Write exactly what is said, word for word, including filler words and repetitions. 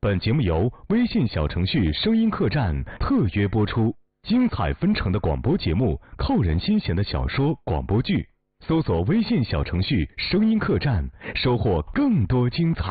本节目由微信小程序声音客栈特约播出，精彩纷呈的广播节目，扣人心弦的小说、广播剧，搜索微信小程序声音客栈，收获更多精彩。